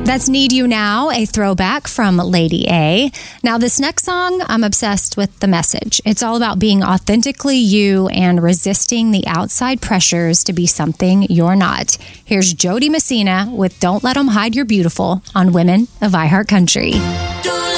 That's Need You Now, a throwback from Lady A. Now, this next song, I'm obsessed with the message. It's all about being authentically you and resisting the outside pressures to be something you're not. Here's Jody Messina with Don't Let 'Em Hide You're Beautiful on Women of iHeartCountry.